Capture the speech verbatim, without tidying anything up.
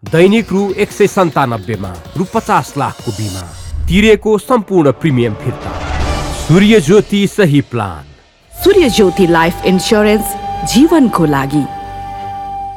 दैनिक रु एक सय सन्तानब्बेमा रु पचास लाखको बिमा तिरेको सम्पूर्ण प्रिमियम फिर्ता। सूर्य ज्योति सही प्लान। सूर्य ज्योति लाइफ इन्स्योरेन्स जीवनको लागि।